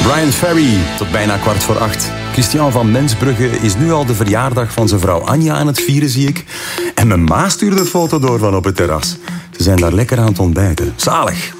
Brian Ferry, tot bijna 7:15. Christian van Mensbrugge is nu al de verjaardag van zijn vrouw Anja aan het vieren, zie ik. En mijn ma stuurde een foto door van op het terras. Ze zijn daar lekker aan het ontbijten. Zalig.